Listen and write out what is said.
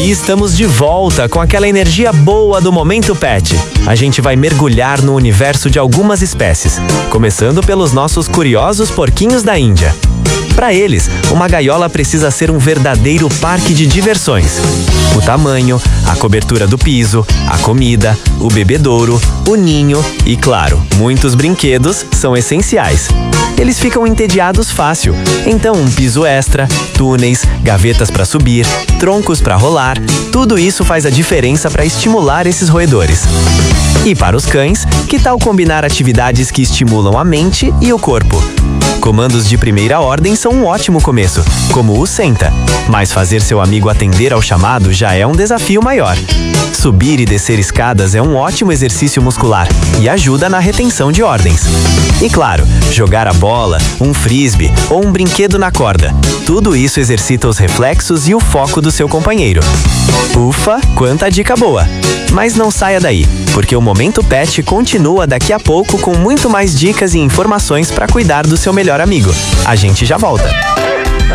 E estamos de volta com aquela energia boa do Momento Pet. A gente vai mergulhar no universo de algumas espécies, começando pelos nossos curiosos porquinhos da Índia. Para eles, uma gaiola precisa ser um verdadeiro parque de diversões. O tamanho, a cobertura do piso, a comida, o bebedouro, o ninho e, claro, muitos brinquedos são essenciais. Eles ficam entediados fácil, então um piso extra, túneis, gavetas para subir, troncos para rolar, tudo isso faz a diferença para estimular esses roedores. E para os cães, que tal combinar atividades que estimulam a mente e o corpo? Comandos de primeira ordem são um ótimo começo, como o senta, mas fazer seu amigo atender ao chamado já é um desafio maior. Subir e descer escadas é um ótimo exercício muscular e ajuda na retenção de ordens. E claro, jogar a bola, um frisbee ou um brinquedo na corda, tudo isso exercita os reflexos e o foco do seu companheiro. Ufa, quanta dica boa! Mas não saia daí, porque o Momento Pet continua daqui a pouco com muito mais dicas e informações para cuidar do seu melhor amigo. A gente já volta!